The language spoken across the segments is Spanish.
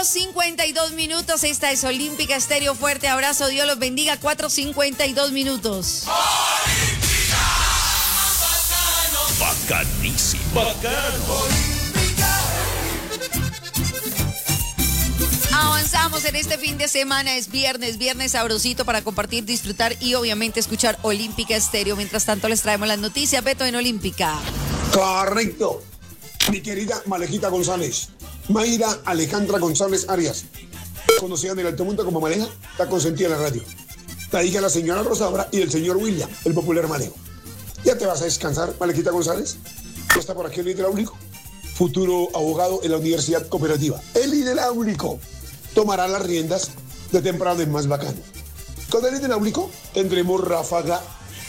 4:52. Esta es Olímpica Estéreo. Fuerte abrazo. Dios los bendiga. 4:52. Bacanísimo. Bacano. Avanzamos en este fin de semana. Es viernes sabrosito para compartir, disfrutar y obviamente escuchar Olímpica Estéreo. Mientras tanto les traemos las noticias, Beto, en Olímpica. Correcto. Mi querida Malejita González, Mayra Alejandra González Arias, conocida en el alto mundo como Maleja, está consentida en la radio. La hija de la señora Rosaura y del señor William, el popular Malejo. ¿Ya te vas a descansar, Malejita González? ¿Ya está por aquí el hidráulico? Futuro abogado en la Universidad Cooperativa. El hidráulico tomará las riendas de temprano en Más Bacano. Con el hidráulico tendremos ráfaga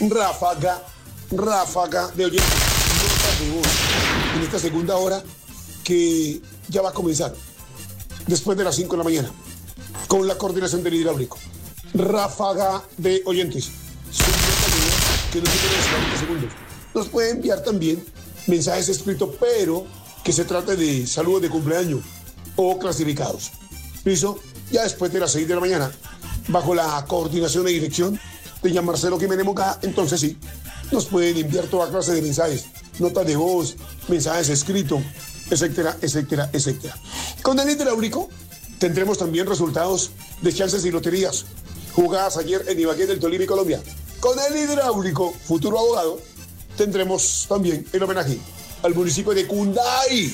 de oyentes, notas de voz en esta segunda hora que ya va a comenzar después de las 5 de la mañana con la coordinación del hidráulico. Ráfaga de oyentes. Son notas de voz que no tienen 40 segundos. Nos puede enviar también mensajes escritos, pero que se trate de saludos de cumpleaños o clasificados. ¿Listo? Ya después de las 6 de la mañana, bajo la coordinación y dirección de Jean Marcelo Jiménez Moncada, entonces sí, nos pueden enviar toda clase de mensajes, notas de voz, mensajes escritos, etcétera, etcétera, etcétera. Con el hidráulico tendremos también resultados de chances y loterías jugadas ayer en Ibagué del Tolima y Colombia. Con el hidráulico, futuro abogado, tendremos también el homenaje al municipio de Cunday,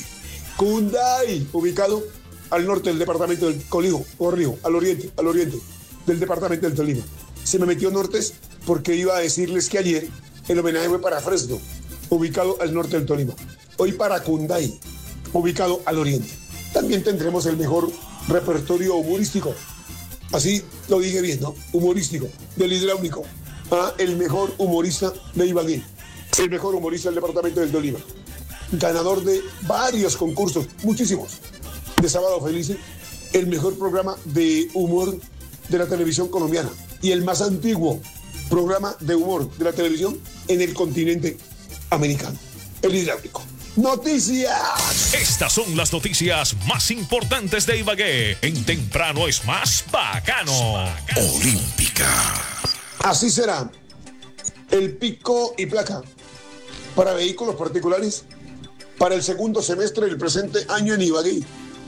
ubicado al norte del departamento del Corrijo, al oriente del departamento del Tolima. Se me metió nortes porque iba a decirles que ayer el homenaje fue para Fresno, ubicado al norte del Tolima. Hoy para Cunday, ubicado al oriente. También tendremos el mejor repertorio humorístico. Así lo dije bien, ¿no? Humorístico, del hidráulico. El mejor humorista de Ibagué. El mejor humorista del departamento del Tolima. Ganador de varios concursos, muchísimos. De Sábado Felices, el mejor programa de humor de la televisión colombiana y el más antiguo programa de humor de la televisión en el continente americano. El hidráulico. ¡Noticias! Estas son las noticias más importantes de Ibagué. En Temprano es Más Bacano. Olímpica. Así será el pico y placa para vehículos particulares para el segundo semestre del presente año en Ibagué.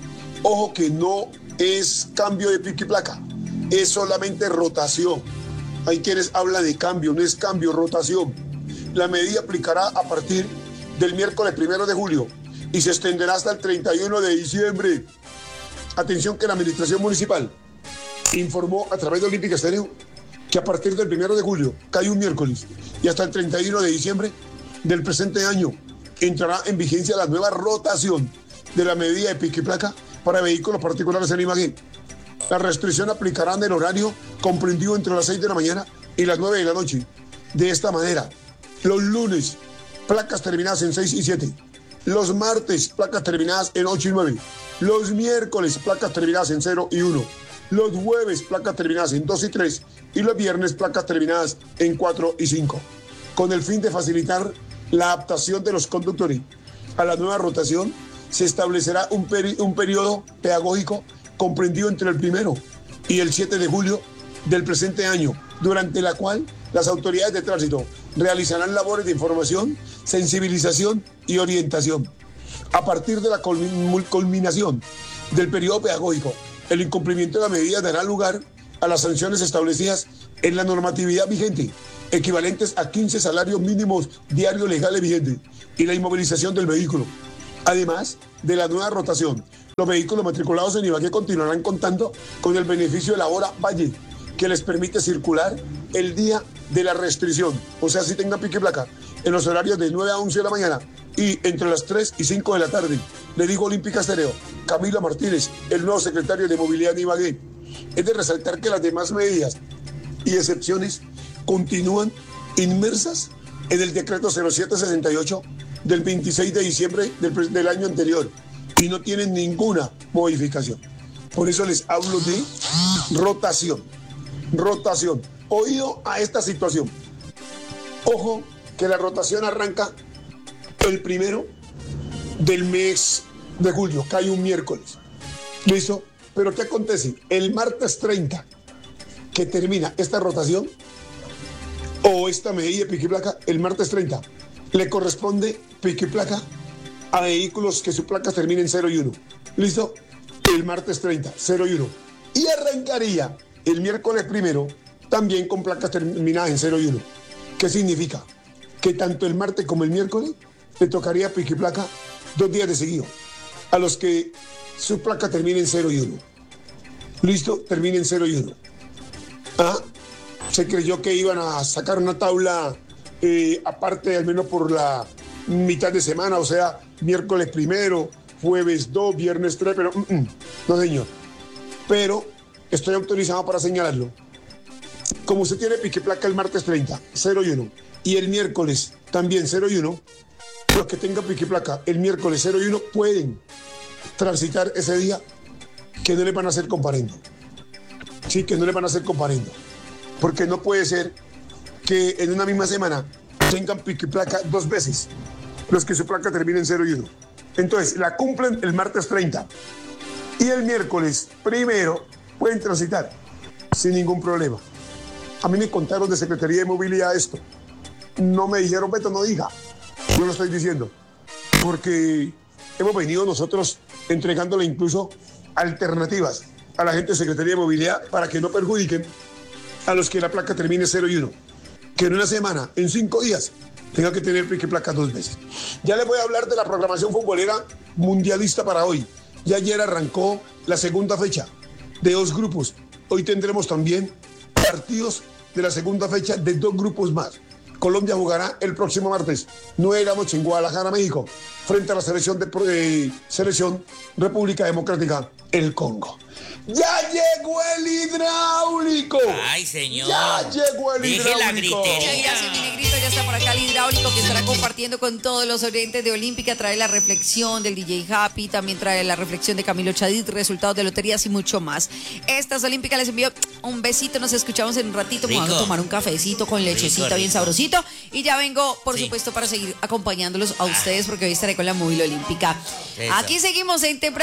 Ojo que no es cambio de pico y placa, es solamente rotación. Hay quienes hablan de cambio, no es cambio, rotación. La medida aplicará a partir del miércoles 1 de julio y se extenderá hasta el 31 de diciembre. Atención que la administración municipal informó a través de Olímpica Estéreo que a partir del 1 de julio, cae un miércoles, y hasta el 31 de diciembre del presente año entrará en vigencia la nueva rotación de la medida de pico y placa para vehículos particulares en Ibagué. La restricción aplicará en el horario comprendido entre las 6 de la mañana y las 9 de la noche. De esta manera, los lunes, placas terminadas en 6 y 7. Los martes, placas terminadas en 8 y 9. Los miércoles, placas terminadas en 0 y 1. Los jueves, placas terminadas en 2 y 3. Y los viernes, placas terminadas en 4 y 5. Con el fin de facilitar la adaptación de los conductores a la nueva rotación, se establecerá un periodo pedagógico comprendido entre el 1 y el 7 de julio del presente año, durante la cual las autoridades de tránsito realizarán labores de información, sensibilización y orientación. A partir de la culminación del periodo pedagógico, el incumplimiento de la medida dará lugar a las sanciones establecidas en la normatividad vigente, equivalentes a 15 salarios mínimos diarios legales vigentes y la inmovilización del vehículo. Además de la nueva rotación, los vehículos matriculados en Ibagué continuarán contando con el beneficio de la hora valle, que les permite circular el día de la restricción. O sea, si tengan pico y placa, en los horarios de 9 a 11 de la mañana y entre las 3 y 5 de la tarde. Le digo Olímpica Estéreo, Camilo Martínez, el nuevo secretario de Movilidad de Ibagué. Es de resaltar que las demás medidas y excepciones continúan inmersas en el decreto 0768 del 26 de diciembre del año anterior y no tienen ninguna modificación. Por eso les hablo de rotación. Oído a esta situación. Ojo que la rotación arranca el 1 del mes de julio, cae un miércoles. ¿Listo? Pero ¿qué acontece? El martes 30, que termina esta rotación, o esta medida de pico y placa, el martes 30, le corresponde pico y placa a vehículos que su placa termine en 0 y 1. ¿Listo? El martes 30, 0 y 1. Y arrancaría el miércoles 1 también con placas terminadas en 0 y 1. ¿Qué significa? Que tanto el martes como el miércoles le tocaría pico y placa 2 días de seguido a los que su placa termine en 0 y 1. ¿Listo? Termine en 0 y 1. Se creyó que iban a sacar una tabla aparte, al menos por la mitad de semana, o sea, miércoles 1, jueves 2, viernes 3, pero no, señor. Pero estoy autorizado para señalarlo. Como usted tiene pique placa el martes 30, 0 y 1, y el miércoles también 0 y 1, los que tengan pique placa el miércoles 0 y 1 pueden transitar ese día, que no le van a hacer comparendo. Sí, que no le van a hacer comparendo. Porque no puede ser que en una misma semana tengan pico y placa 2 veces los que su placa termine en 0 y 1. Entonces, la cumplen el martes 30 y el miércoles 1 pueden transitar sin ningún problema. A mí me contaron de Secretaría de Movilidad esto. No me dijeron, Beto, no diga. Yo lo estoy diciendo. Porque hemos venido nosotros entregándole incluso alternativas a la gente de Secretaría de Movilidad para que no perjudiquen a los que la placa termine 0 y 1. Que en una semana, en 5 días, tenga que tener pico y placa 2 veces. Ya les voy a hablar de la programación futbolera mundialista para hoy. Ya ayer arrancó la segunda fecha de 2 grupos. Hoy tendremos también partidos de la segunda fecha de 2 grupos más. Colombia jugará el próximo martes 9 de la noche en Guadalajara, México, frente a la selección República Democrática, el Congo. ¡Ya llegó el hidráulico! ¡Ay, señor! ¡Ya llegó el Deje hidráulico! la gritería. Muchas gracias, mi negrito. Ya está por acá el hidráulico que estará compartiendo con todos los oyentes de Olímpica. Trae la reflexión del DJ Happy, también trae la reflexión de Camilo Chadid, resultados de loterías y mucho más. Estas Olímpicas les envío un besito. Nos escuchamos en un ratito. Rico. Vamos a tomar un cafecito con lechecita Rico, bien rico. sabrosito. Y ya vengo, por Sí. supuesto, para seguir acompañándolos a ustedes porque hoy estaré con la móvil olímpica. Eso. Aquí seguimos en temprano.